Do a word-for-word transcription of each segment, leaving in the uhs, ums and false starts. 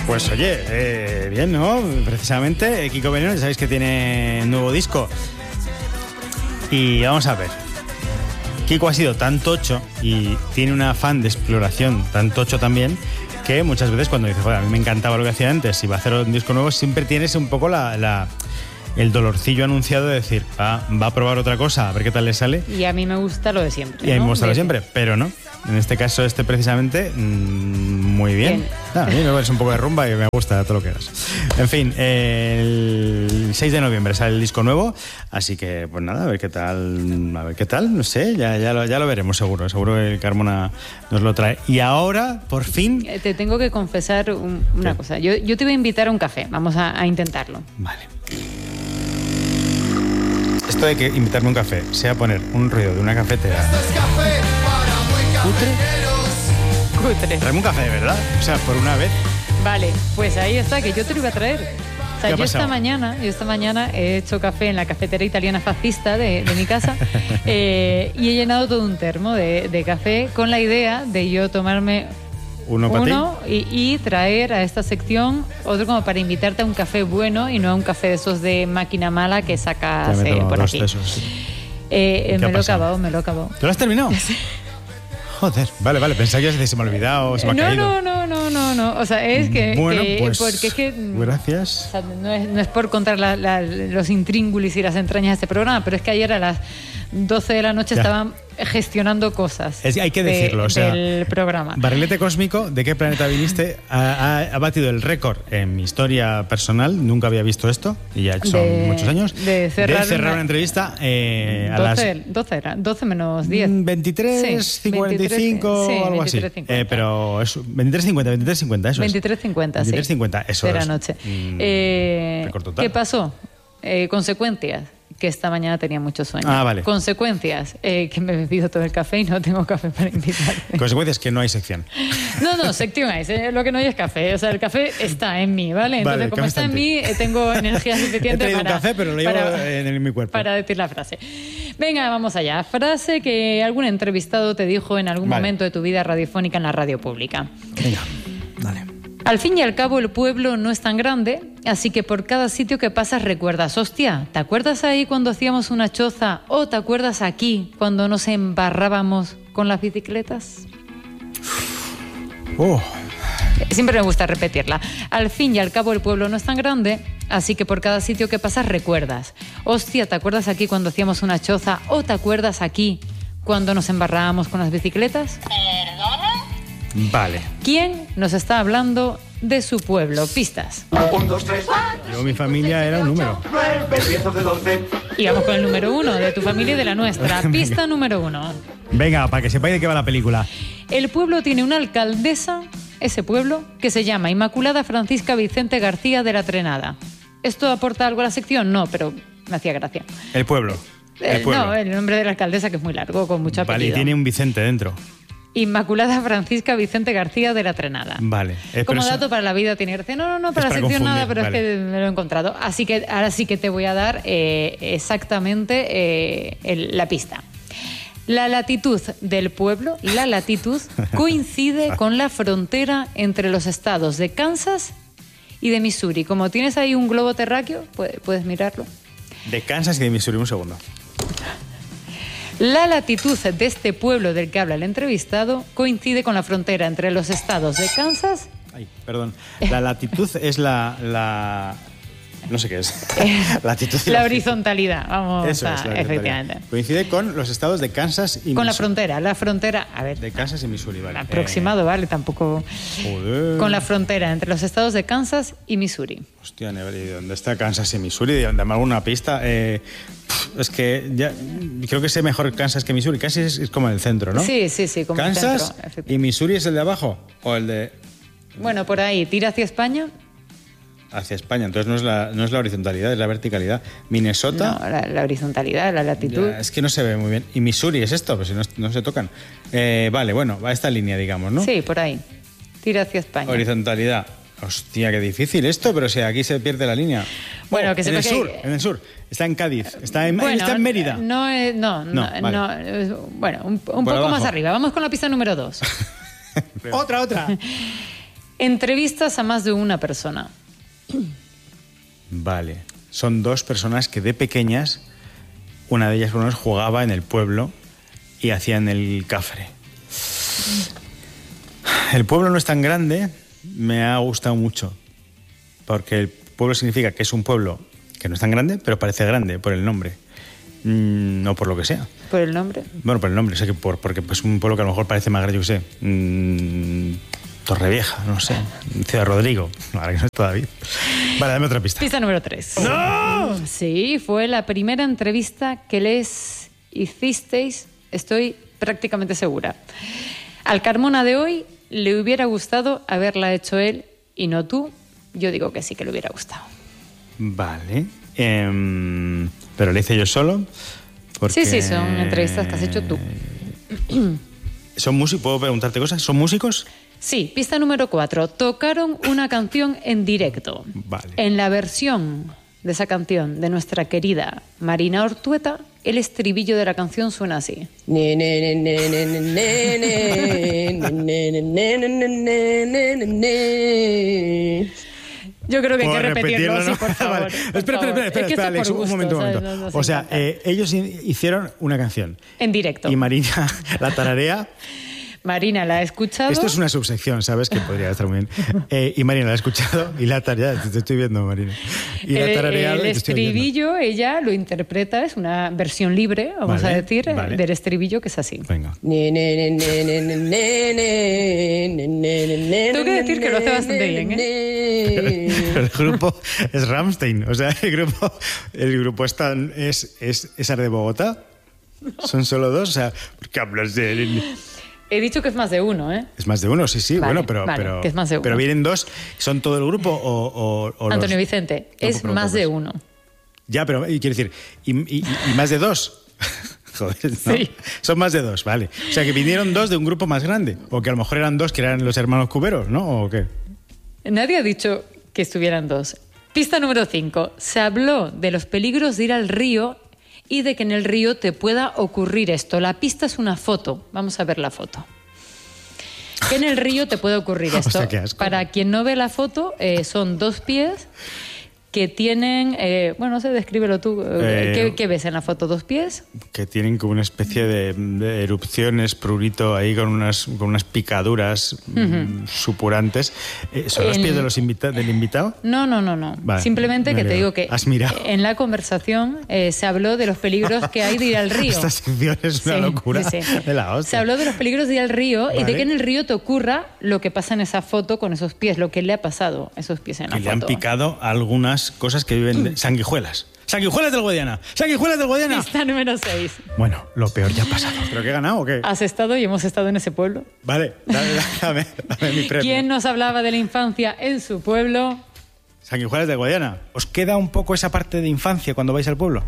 Pues oye, eh, bien, ¿no? Precisamente, Kiko Veneno, ya sabéis que tiene un nuevo disco. Y vamos a ver. Kiko ha sido tan tocho y tiene un afán de exploración tan tocho también, que muchas veces cuando dices, bueno, a mí me encantaba lo que hacía antes y va a hacer un disco nuevo, siempre tienes un poco la, la, el dolorcillo anunciado de decir, ah, va a probar otra cosa, a ver qué tal le sale. Y a mí me gusta lo de siempre. Y a mí ¿no? me gusta lo de de siempre, pero no. En este caso, este precisamente, mmm, muy bien. bien. Ah, a mí me parece un poco de rumba y me gusta todo lo que hagas. En fin, eh, el seis de noviembre sale el disco nuevo, así que, pues nada, a ver qué tal, a ver qué tal, no sé, ya, ya, lo, ya lo veremos seguro, seguro que Carmona nos lo trae. Y ahora, por fin... Te tengo que confesar un, una ¿Qué? cosa, yo, yo te voy a invitar a un café, vamos a, a intentarlo. Vale. Esto de que invitarme a un café sea poner un ruido de una cafetera... ¿Cutre? Cutre. Traeme un café, de verdad. O sea, por una vez. Vale, pues ahí está, que yo te lo iba a traer. O sea, yo pasado? esta mañana, yo esta mañana he hecho café en la cafetera italiana fascista de, de mi casa eh, y he llenado todo un termo de, de café con la idea de yo tomarme uno, uno y, y traer a esta sección otro como para invitarte a un café bueno y no a un café de esos de máquina mala que sacas eh, por aquí. Tesos, sí. eh, me lo he acabado, me lo he acabado. ¿Tú lo has terminado? Sí. Joder, vale, vale, pensaba que se me ha olvidado, se me ha no, caído. No, no, no, no, no, o sea, es que... Bueno, que, pues, porque es que... gracias. O sea, no, es, no es por contar la, la, los intríngulis y las entrañas de este programa, pero es que ayer a las doce de la noche ya. estaban gestionando cosas. Es, hay que decirlo, de, o sea... del programa. Barrilete Cósmico, ¿de qué planeta viniste? Ha, ha, ha batido el récord en mi historia personal, nunca había visto esto, y ya son de, muchos años, de cerrar, de cerrar una, una entrevista eh, a doce, las... doce era, doce menos diez. veintitrés cincuenta y cinco, sí, algo así. Eh, pero es veintitrés cincuenta, veintitrés cincuenta, eso veintitrés cincuenta, es. veintitrés cincuenta, sí. eso de la es. noche. Mm, eh, ¿Qué pasó? Eh, consecuencias. Que esta mañana tenía mucho sueño. Ah, vale. Consecuencias, eh, que me he bebido todo el café y no tengo café para invitarte. Consecuencias, que no hay sección. No, no, sección hay, eh, lo que no hay es café. O sea, el café está en mí, ¿vale? Entonces, vale, como está en mí, eh, tengo energía suficiente He para... un café, pero lo llevo para, en, en mi cuerpo. Para decir la frase. Venga, vamos allá. Frase que algún entrevistado te dijo en algún vale. momento de tu vida radiofónica en la radio pública. Venga, dale. Al fin y al cabo, el pueblo no es tan grande, así que por cada sitio que pasas recuerdas, hostia, ¿te acuerdas ahí cuando hacíamos una choza? ¿O te acuerdas aquí cuando nos embarrábamos con las bicicletas? Oh. Siempre me gusta repetirla. Al fin y al cabo, el pueblo no es tan grande, así que por cada sitio que pasas recuerdas, hostia, ¿te acuerdas aquí cuando hacíamos una choza? ¿O te acuerdas aquí cuando nos embarrábamos con las bicicletas? ¿Perdona? Vale. ¿Quién nos está hablando de su pueblo? Pistas. Un, dos, tres. Yo, mi familia era un número. Y vamos con el número uno de tu familia y de la nuestra. Pista número uno. Venga, para que sepáis de qué va la película. El pueblo tiene una alcaldesa, ese pueblo, que se llama Inmaculada Francisca Vicente García de la Trenada. ¿Esto aporta algo a la sección? No, pero me hacía gracia. El pueblo. El pueblo. No, el nombre de la alcaldesa, que es muy largo, con mucho apellido. Vale, y tiene un Vicente dentro. Inmaculada Francisca Vicente García de la Trenada. Vale. Eh, Como dato eso... para la vida tiene gracia. No, no, no, para la sección confundir, nada, pero vale. es que me lo he encontrado. Así que ahora sí que te voy a dar eh, exactamente eh, el, la pista. La latitud del pueblo, la latitud, coincide con la frontera entre los estados de Kansas y de Missouri. Como tienes ahí un globo terráqueo, puedes, puedes mirarlo. De Kansas y de Missouri, un segundo. La latitud de este pueblo del que habla el entrevistado coincide con la frontera entre los estados de Kansas... Ay, perdón. La latitud es la... la... No sé qué es. Latitud la horizontalidad, vamos Eso a... es, la efectivamente. Coincide con los estados de Kansas y Missouri. Con la frontera, la frontera... A ver... De Kansas y Missouri, vale. Aproximado, eh... vale, tampoco... Joder. Con la frontera entre los estados de Kansas y Missouri. Hostia, ¿y dónde está Kansas y Missouri? Dame alguna pista. Eh... Es que ya creo que sé mejor Kansas que Missouri. Casi es, es como el centro, ¿no? Sí, sí, sí, como Kansas el centro. ¿Y Missouri es el de abajo? ¿O el de...? Bueno, por ahí, tira hacia España. Hacia España, entonces no es la, no es la horizontalidad, es la verticalidad. Minnesota... No, la, la horizontalidad, la latitud... Ya, es que no se ve muy bien. ¿Y Missouri es esto? Pues si no, no se tocan. Eh, vale, bueno, va esta línea, digamos, ¿no? Sí, por ahí. Tira hacia España. Horizontalidad. Hostia, qué difícil esto, pero si aquí se pierde la línea. Bueno, oh, que se en el que... sur, en el sur. Está en Cádiz, está en, bueno, está en Mérida. No, no, no, no, vale. no bueno, un, un poco abajo. Más arriba. Vamos con la pista número dos. otra, otra. Entrevistas a más de una persona. Vale. Son dos personas que de pequeñas, una de ellas por lo menos jugaba en el pueblo y hacían el cafre. El pueblo no es tan grande, me ha gustado mucho, porque el pueblo significa que es un pueblo que no es tan grande, pero parece grande por el nombre. Mm, no por lo que sea. ¿Por el nombre? Bueno, por el nombre, o sea que por, porque es pues, un pueblo que a lo mejor parece más grande, yo qué sé. Mm, Torrevieja, no sé. Ciudad Rodrigo. Ahora que no es todavía. Vale, dame otra pista. Pista número tres. ¡No! Sí, fue la primera entrevista que les hicisteis, estoy prácticamente segura. Al Carmona de hoy le hubiera gustado haberla hecho él y no tú. Yo digo que sí que le hubiera gustado. Vale. Eh, pero le hice yo solo. Porque... Sí, sí, son entrevistas que has hecho tú. ¿Son músicos? ¿Puedo preguntarte cosas? ¿Son músicos? Sí, pista número cuatro. Tocaron una canción en directo. Vale. En la versión de esa canción de nuestra querida Marina Ortueta, el estribillo de la canción suena así. Yo creo que hay que repetirlo, sí, por favor. Vale. Espera, espera, espera, espera, espera, Alex, un momento, un momento. No, no o sea, eh, ellos hicieron una canción. En directo. Y Marina la tararea. Marina la ha escuchado. Esto es una subsección, ¿sabes? Que podría estar muy bien. Eh, y Marina la ha escuchado y la tarea, te estoy viendo, Marina. Y el, la tarareado el estribillo, ella lo interpreta, es una versión libre, vamos vale, a decir, vale. del estribillo, que es así. Venga. Tengo que decir que lo hace bastante bien, ¿eh? Pero, pero el grupo es Rammstein, o sea, el grupo, el grupo es, tan, es, es, es de Bogotá. No. Son solo dos, o sea, ¿por qué hablas de...? He dicho que es más de uno, ¿eh? Es más de uno, sí, sí, vale, bueno, pero, vale, pero, que es más de uno. Pero vienen dos, ¿son todo el grupo o, o, o Antonio los... Vicente, no, es más de uno. Ya, pero y quiero decir, ¿y, y, y más de dos? Joder, ¿no? Sí. Son más de dos, vale. O sea, que vinieron dos de un grupo más grande, o que a lo mejor eran dos que eran los hermanos Cuberos, ¿no? ¿O qué? Nadie ha dicho que estuvieran dos. Pista número cinco. Se habló de los peligros de ir al río y de que en el río te pueda ocurrir esto. La pista es una foto. Vamos a ver la foto. Que en el río te puede ocurrir esto. O sea, qué asco. Para quien no ve la foto, eh, son dos pies que tienen... Eh, bueno, no sé, descríbelo tú. Eh, ¿Qué, ¿Qué ves en la foto? ¿Dos pies? Que tienen como una especie de, de erupciones, prurito ahí con unas, con unas picaduras uh-huh. supurantes. Eh, ¿Son en... los pies de los invita- del invitado? No, no, no. no. Vale, Simplemente que te digo que ¿has mirado? En la conversación eh, se habló de los peligros que hay de ir al río. Esta sección es una sí, locura sí, sí. de la hostia. Se habló de los peligros de ir al río vale. y de que en el río te ocurra lo que pasa en esa foto con esos pies, lo que le ha pasado a esos pies en la que foto. Le han picado algunas cosas que viven de sanguijuelas. ¡Sanguijuelas del Guadiana! ¡Sanguijuelas del Guadiana! Pista número seis. Bueno, lo peor ya ha pasado. ¿Pero qué he ganado o qué? ¿Has estado y hemos estado en ese pueblo? Vale, dame, dame, dame mi premio. ¿Quién nos hablaba de la infancia en su pueblo? Sanguijuelas del Guadiana. ¿Os queda un poco esa parte de infancia cuando vais al pueblo?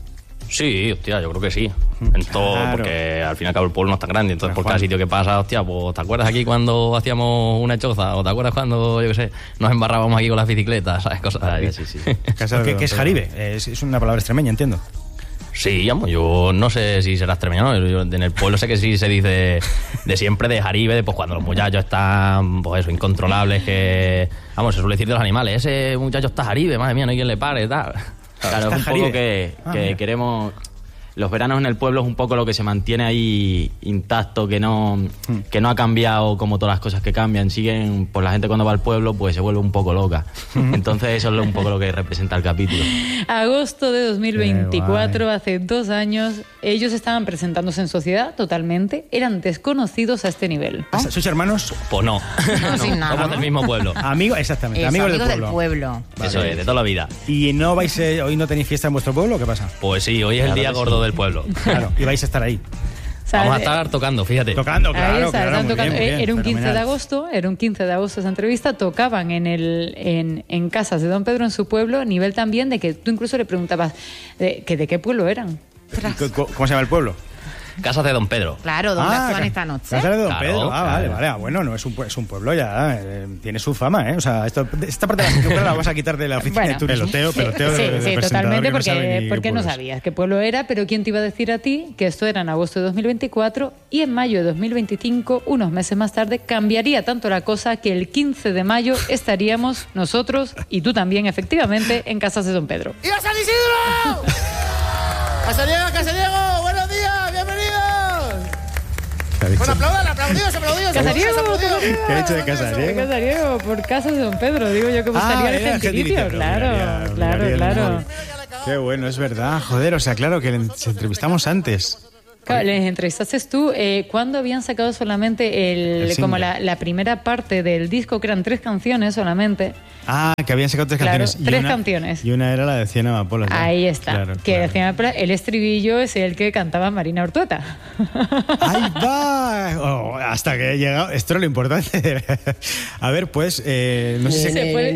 Sí, hostia, yo creo que sí. En todo, claro. Porque al fin y al cabo el pueblo no es tan grande. Entonces, por cada sitio que pasa, hostia, pues ¿te acuerdas aquí cuando hacíamos una choza? ¿O te acuerdas cuando, yo qué sé, nos embarrábamos aquí con las bicicletas? ¿Sabes? Cosas así. Sí, sí. ¿Qué, ¿Qué es jaribe? Es, es una palabra extremeña, entiendo. Sí, vamos, yo no sé si será extremeño, ¿no? Yo, en el pueblo sé que sí se dice de siempre de jaribe, de, pues cuando los muchachos están, pues eso, incontrolables, que... Vamos, se suele decir de los animales, ese muchacho está jaribe, madre mía, no hay quien le pare, tal... Claro, es un poco que, ah, que queremos... Los veranos en el pueblo es un poco lo que se mantiene ahí intacto, que no, hmm. que no ha cambiado como todas las cosas que cambian. Siguen, pues la gente cuando va al pueblo pues se vuelve un poco loca. Hmm. Entonces eso es un poco lo que representa el capítulo. Agosto de dos mil veinticuatro, hace dos años, ellos estaban presentándose en sociedad totalmente, eran desconocidos a este nivel. ¿No? ¿Sois hermanos? Pues no. No, sin nada. Somos del mismo pueblo. Amigos, exactamente. Eso, amigos, amigos del del pueblo. pueblo. Vale. Eso es, de toda la vida. ¿Y no vais, eh, hoy no tenéis fiesta en vuestro pueblo o qué pasa? Pues sí, hoy es el claro día gordo sí. del pueblo. Claro, y vais a estar ahí. Vamos a estar tocando, fíjate. Tocando, claro, está, claro, muy tocando. bien, muy bien, era un quince fenomenal. de agosto, era un quince de agosto esa entrevista, tocaban en el en, en casas de Don Pedro en su pueblo, a nivel también de que tú incluso le preguntabas de, que de qué pueblo eran. ¿Cómo se llama el pueblo? Casas de Don Pedro. Claro, donde Ah, actúan ca- esta noche. Casas de Don Claro, Pedro. Ah, vale, claro. vale. Ah, bueno, no es un, pue- es un pueblo ya. eh, tiene su fama, ¿eh? O sea, esto, esta parte de la cultura la vamos a quitar de la oficina Bueno, de turismo. Peloteo, sí, peloteo sí, de- de sí, presentador totalmente, que no sabe porque, ni porque qué no pueblo es. sabías qué pueblo era, pero ¿quién te iba a decir a ti que esto era en agosto de dos mil veinticuatro y en mayo de dos mil veinticinco, unos meses más tarde, cambiaría tanto la cosa que el quince de mayo estaríamos nosotros, y tú también, efectivamente, en Casas de Don Pedro. ¡Viva San Isidro! ¡Casariego, Casariego! ¡Buenos días! ¡Bienvenidos! ¿Qué ha dicho? Bueno, aplaudan, aplaudidos, aplaudidos. Casariego, aplaudidos. ¿Qué ha dicho de Casariego? Casariego, por Casas de Don Pedro, digo yo que gustaría Ah, de era gentilicio, gentilicio, pero claro, miraría- claro, miraría el claro. móvil. Qué bueno, es verdad. Joder, o sea, claro que le entrevistamos antes. Claro, les entrevistaste tú. Eh, ¿Cuándo habían sacado solamente el, El como single. la, la primera parte del disco, que eran tres canciones solamente? Ah, que habían sacado tres Claro, canciones. y tres una- canciones. Y una era la de Cien Amapolas. ¿no? Ahí está. Claro, que claro. decían, el estribillo es el que cantaba Marina Ortueta. ¡Ahí va! Oh, hasta que he llegado. Esto es lo importante. A ver, pues, eh, no sé si Se puede-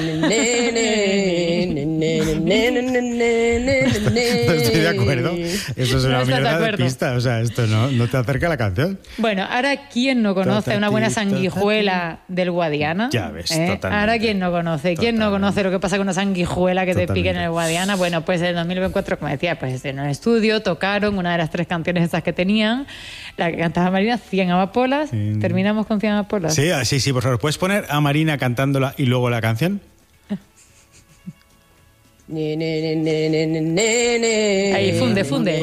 no estoy de acuerdo. Eso es No una estás de mierda de acuerdo. pista. O sea, esto no, no te acerca a la canción. Bueno, ahora, ¿quién no conoce una buena sanguijuela del Guadiana? Ya ves, ¿Eh? totalmente. Ahora, ¿quién no conoce? ¿Quién no Totalmente. conoce lo que pasa con una sanguijuela que te Totalmente. pique en el Guadiana? Bueno, pues en el dos mil veinticuatro, como decía, pues en el estudio tocaron una de las tres canciones esas que tenían, la que cantaba Marina, Cien Amapolas. Sí. Terminamos con Cien Amapolas. Sí, ah, sí, sí, por favor. ¿Puedes poner a Marina cantándola y luego la canción? Ahí, funde, funde.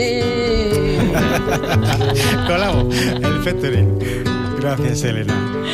Colabo, el featuring. Gracias, Elena.